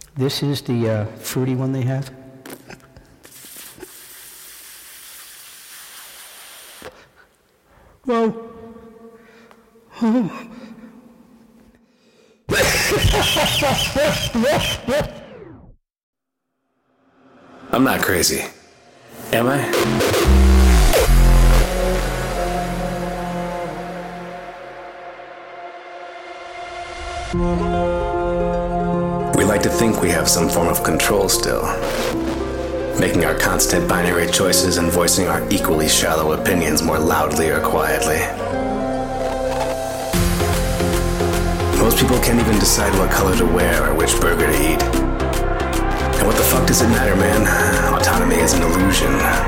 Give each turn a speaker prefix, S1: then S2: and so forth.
S1: This is the fruity one they have. Whoa.
S2: I'm not crazy. Am I? We like to think we have some form of control still, making our constant binary choices and voicing our equally shallow opinions more loudly or quietly. Most people can't even decide what color to wear or which burger to eat. And what the fuck does it matter, man? Autonomy is an illusion.